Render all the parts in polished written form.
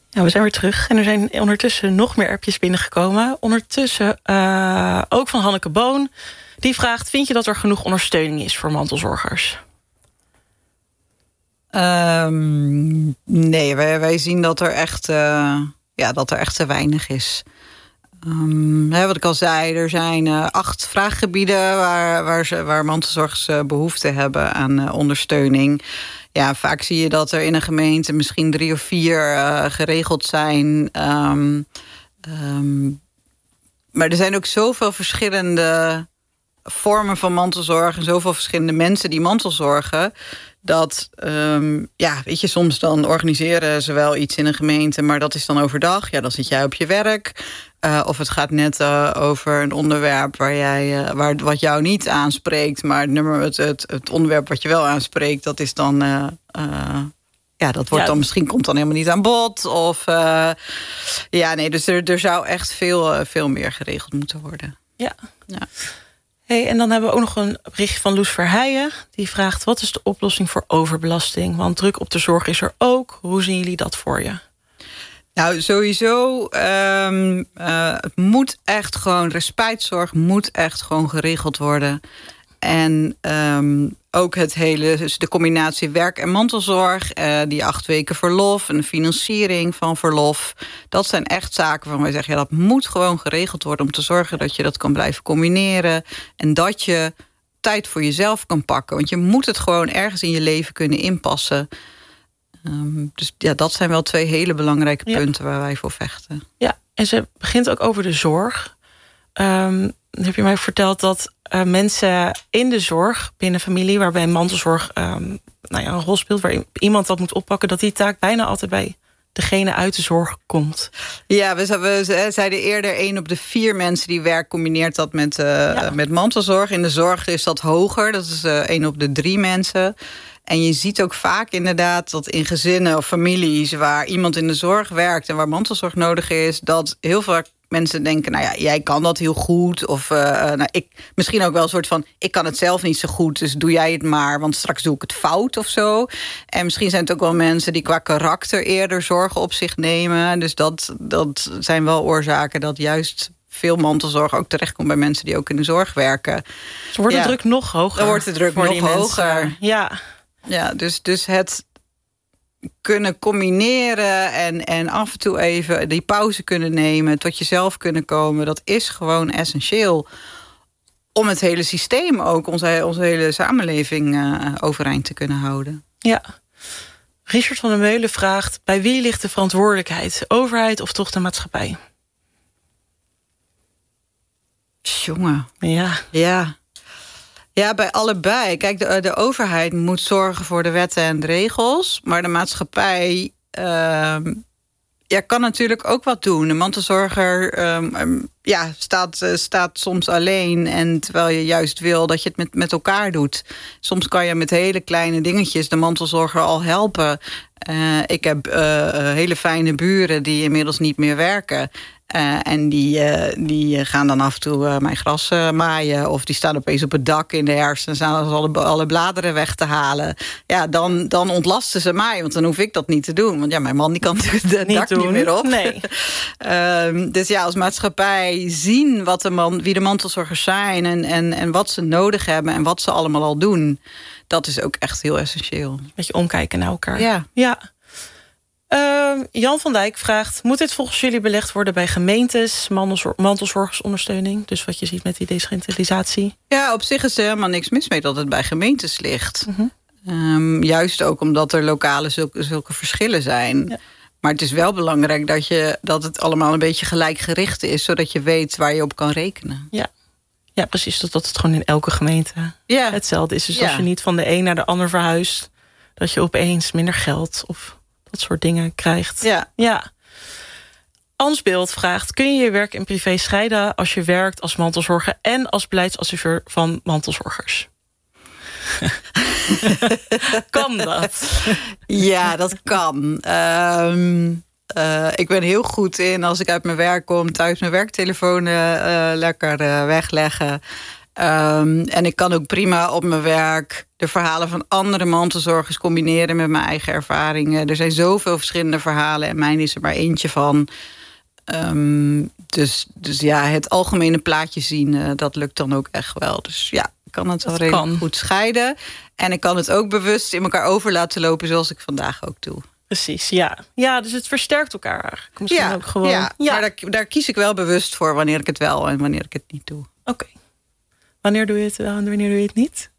Ja, we zijn weer terug en er zijn ondertussen nog meer appjes binnengekomen. Ondertussen ook van Hanneke Boon. Die vraagt, vind je dat er genoeg ondersteuning is voor mantelzorgers? Nee, wij zien dat er echt, dat er echt te weinig is. Wat ik al zei, er zijn 8 vraaggebieden waar mantelzorgers behoefte hebben aan ondersteuning. Ja, vaak zie je dat er in een gemeente misschien 3 of 4 geregeld zijn. Maar er zijn ook zoveel verschillende vormen van mantelzorg en zoveel verschillende mensen die mantelzorgen. Dat, soms dan organiseren ze wel iets in een gemeente, maar dat is dan overdag. Ja, dan zit jij op je werk. Of het gaat net over een onderwerp wat jou niet aanspreekt, maar het onderwerp wat je wel aanspreekt, dat is dan dat wordt dan misschien komt dan helemaal niet aan bod. Of dus er zou echt veel meer geregeld moeten worden. Ja. Hey, en dan hebben we ook nog een berichtje van Loes Verheijen. Die vraagt, wat is de oplossing voor overbelasting? Want druk op de zorg is er ook. Hoe zien jullie dat voor je? Nou, sowieso, het moet echt gewoon, respijtzorg moet echt gewoon geregeld worden. En ook dus de combinatie werk- en mantelzorg, die 8 weken verlof en de financiering van verlof. Dat zijn echt zaken waarvan wij zeggen, dat moet gewoon geregeld worden om te zorgen dat je dat kan blijven combineren. En dat je tijd voor jezelf kan pakken. Want je moet het gewoon ergens in je leven kunnen inpassen. Dus ja, dat zijn wel 2 hele belangrijke punten waar wij voor vechten. Ja, en ze begint ook over de zorg. Heb je mij verteld dat mensen in de zorg, binnen familie, waarbij mantelzorg een rol speelt, waar iemand dat moet oppakken, dat die taak bijna altijd bij degene uit de zorg komt. Ja, we zeiden eerder 1 op de 4 mensen die werkt combineert dat met mantelzorg. In de zorg is dat hoger, dat is 1 op de 3 mensen. En je ziet ook vaak inderdaad dat in gezinnen of families waar iemand in de zorg werkt en waar mantelzorg nodig is, dat heel vaak mensen denken, nou ja, jij kan dat heel goed. Of ik misschien ook wel een soort van, ik kan het zelf niet zo goed, dus doe jij het maar, want straks doe ik het fout of zo. En misschien zijn het ook wel mensen die qua karakter eerder zorgen op zich nemen. Dus dat zijn wel oorzaken dat juist veel mantelzorg ook terechtkomt bij mensen die ook in de zorg werken. Dus wordt de druk nog hoger. Dan wordt de druk nog hoger. Mensen. Ja, dus het kunnen combineren en af en toe even die pauze kunnen nemen, tot jezelf kunnen komen, dat is gewoon essentieel om het hele systeem ook, onze hele samenleving overeind te kunnen houden. Ja. Richard van der Meulen vraagt, bij wie ligt de verantwoordelijkheid? Overheid of toch de maatschappij? Jongen. Ja, bij allebei. Kijk, de overheid moet zorgen voor de wetten en de regels, maar de maatschappij kan natuurlijk ook wat doen. De mantelzorger staat soms alleen, en terwijl je juist wil dat je het met elkaar doet. Soms kan je met hele kleine dingetjes de mantelzorger al helpen. Ik heb hele fijne buren die inmiddels niet meer werken. En die gaan dan af en toe mijn gras maaien. Of die staan opeens op het dak in de herfst en staan alle bladeren weg te halen. Ja, dan ontlasten ze mij, want dan hoef ik dat niet te doen. Want ja, mijn man die kan het dak niet meer op. Nee. Dus ja, als maatschappij zien wie de mantelzorgers zijn en wat ze nodig hebben en wat ze allemaal al doen. Dat is ook echt heel essentieel. Een beetje omkijken naar elkaar. Ja. Jan van Dijk vraagt, moet dit volgens jullie belegd worden bij gemeentes, mantelzorgersondersteuning? Dus wat je ziet met die decentralisatie. Ja, op zich is er helemaal niks mis mee dat het bij gemeentes ligt. Juist ook omdat er lokale zulke verschillen zijn. Ja. Maar het is wel belangrijk dat het allemaal een beetje gelijkgericht is, zodat je weet waar je op kan rekenen. Ja, precies. Dat het gewoon in elke gemeente hetzelfde is. Dus als je niet van de een naar de ander verhuist, dat je opeens minder geld of dat soort dingen krijgt. Ja. Ansbeeld vraagt, kun je je werk en privé scheiden als je werkt als mantelzorger en als beleidsadviseur van mantelzorgers? Kan dat? Ja, dat kan. Ik ben heel goed in, als ik uit mijn werk kom, thuis mijn werktelefoon lekker wegleggen. En ik kan ook prima op mijn werk de verhalen van andere mantelzorgers combineren met mijn eigen ervaringen. Er zijn zoveel verschillende verhalen en mijn is er maar eentje van. Dus ja, het algemene plaatje zien, dat lukt dan ook echt wel. Dus ja, ik kan het wel redelijk goed scheiden. En ik kan het ook bewust in elkaar over laten lopen, zoals ik vandaag ook doe. Precies, ja. Ja, dus het versterkt elkaar eigenlijk. Misschien ook gewoon. Ja. Maar daar kies ik wel bewust voor wanneer ik het wel en wanneer ik het niet doe. Oké. Wanneer doe je het wel en wanneer doe je het niet?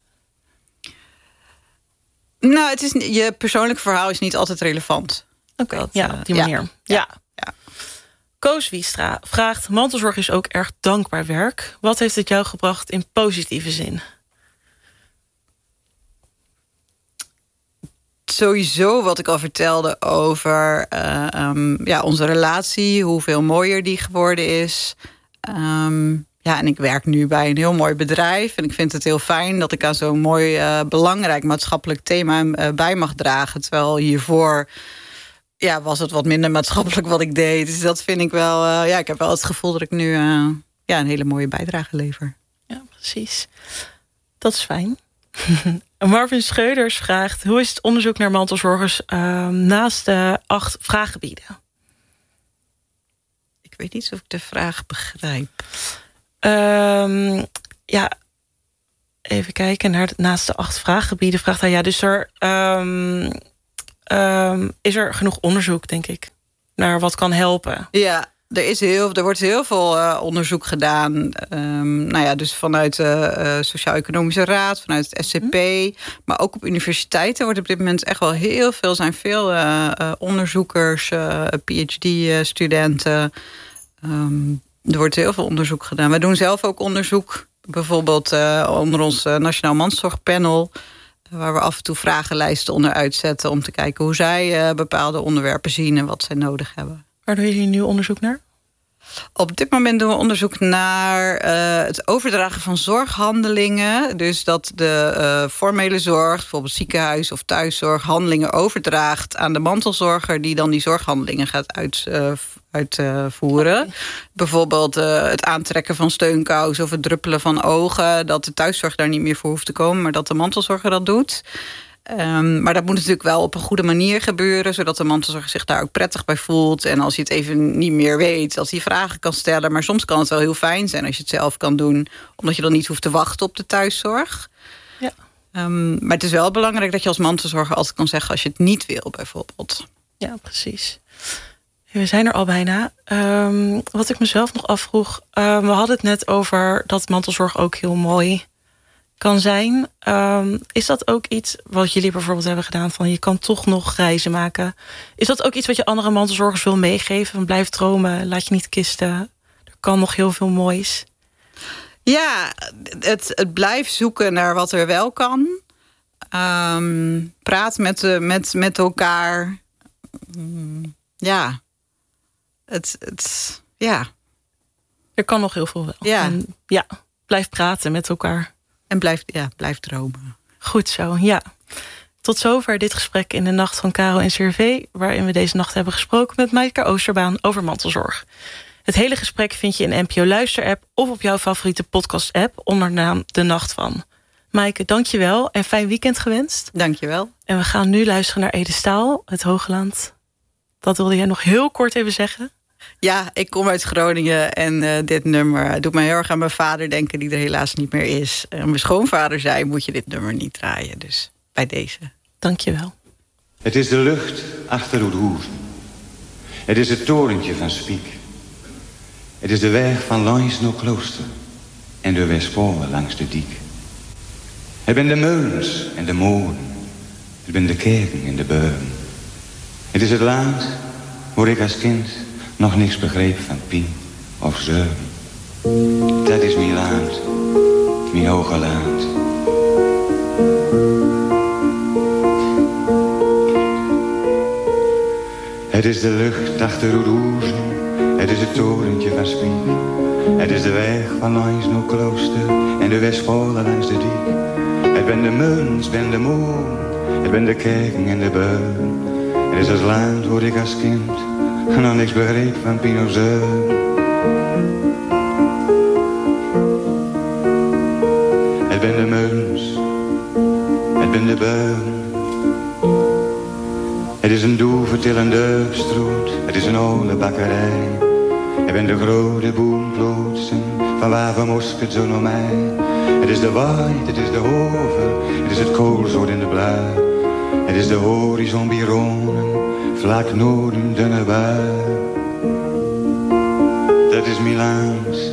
Nou, je persoonlijke verhaal is niet altijd relevant. Oké, op die manier. Ja. Koos Wiestra vraagt: mantelzorg is ook erg dankbaar werk. Wat heeft het jou gebracht in positieve zin? Sowieso wat ik al vertelde over onze relatie, hoeveel mooier die geworden is. En ik werk nu bij een heel mooi bedrijf. En ik vind het heel fijn dat ik aan zo'n mooi, belangrijk maatschappelijk thema bij mag dragen. Terwijl hiervoor was het wat minder maatschappelijk wat ik deed. Dus dat vind ik wel. Ik heb wel het gevoel dat ik nu een hele mooie bijdrage lever. Ja, precies. Dat is fijn. Marvin Scheuders vraagt: hoe is het onderzoek naar mantelzorgers naast de 8 vraaggebieden? Ik weet niet of ik de vraag begrijp. Even kijken naar naast de 8 vraaggebieden. Vraagt hij: dus is er genoeg onderzoek, denk ik, naar wat kan helpen? Ja. Er wordt heel veel onderzoek gedaan. Dus vanuit de Sociaal-Economische Raad, vanuit het SCP. Maar ook op universiteiten wordt op dit moment echt wel heel veel. Er zijn veel onderzoekers, PhD-studenten. Er wordt heel veel onderzoek gedaan. Wij doen zelf ook onderzoek. Bijvoorbeeld onder ons Nationaal Mantelzorgpanel, waar we af en toe vragenlijsten onder uitzetten om te kijken hoe zij bepaalde onderwerpen zien en wat zij nodig hebben. Waar doen jullie nu onderzoek naar? Op dit moment doen we onderzoek naar het overdragen van zorghandelingen. Dus dat de formele zorg, bijvoorbeeld ziekenhuis of thuiszorg, handelingen overdraagt aan de mantelzorger die dan die zorghandelingen gaat uitvoeren. Okay. Bijvoorbeeld het aantrekken van steunkousen of het druppelen van ogen. Dat de thuiszorg daar niet meer voor hoeft te komen, maar dat de mantelzorger dat doet. Maar dat moet natuurlijk wel op een goede manier gebeuren, zodat de mantelzorger zich daar ook prettig bij voelt. En als je het even niet meer weet, als hij vragen kan stellen. Maar soms kan het wel heel fijn zijn als je het zelf kan doen, omdat je dan niet hoeft te wachten op de thuiszorg. Ja. Maar het is wel belangrijk dat je als mantelzorger altijd kan zeggen als je het niet wil, bijvoorbeeld. Ja, precies. We zijn er al bijna. Wat ik mezelf nog afvroeg, we hadden het net over dat mantelzorg ook heel mooi kan zijn. Is dat ook iets wat jullie bijvoorbeeld hebben gedaan, van je kan toch nog reizen maken? Is dat ook iets wat je andere mantelzorgers wil meegeven? Van blijf dromen, laat je niet kisten. Er kan nog heel veel moois. Ja, het blijft zoeken naar wat er wel kan. Praat met elkaar. Er kan nog heel veel wel. Ja. En blijf praten met elkaar. En blijf dromen. Goed zo, ja. Tot zover dit gesprek in de Nacht van Caro en CRV, waarin we deze nacht hebben gesproken met Maaike Oosterbaan over mantelzorg. Het hele gesprek vind je in de NPO Luister-app of op jouw favoriete podcast-app onder de naam De Nacht van. Maaike, dank je wel en fijn weekend gewenst. Dank je wel. En we gaan nu luisteren naar Ede Staal, Het Hoogland. Dat wilde jij nog heel kort even zeggen? Ja, ik kom uit Groningen en dit nummer doet me heel erg aan mijn vader denken, die er helaas niet meer is. En mijn schoonvader zei, moet je dit nummer niet draaien. Dus bij deze. Dank je wel. Het is de lucht achter Oudhoeven. Het is het torentje van Spiek. Het is de weg van langs naar Klooster en de Westpolen langs de diek. Het ben de meulens en de molen. Het ben de kerken en de beuren. Het is het land waar ik als kind nog niks begreep van pien of zeuren. Dat is mijn land, mijn hoge land. Het is de lucht achter Oudhoeven, het is het torentje van Spiek. Het is de weg van langs naar Klooster en de Westpolen langs de diek. Het ben de meulens, ben de molen, het ben de kerken en de beuren. Het is het land waar ik als kind nog niks begreep van pien of zeuren. Het ben de meulens, het ben de builen. Het is een doevertillende stroet, het is een oude bakkerij. Het ben de grote boomplotsen, van waar van Mosket zo naar mij. Het is de waait, het is de hoven, het is het koolzoot in de blaar. Het is de horizon bironen, vlak noorden dunne bui. Dat is Milaans.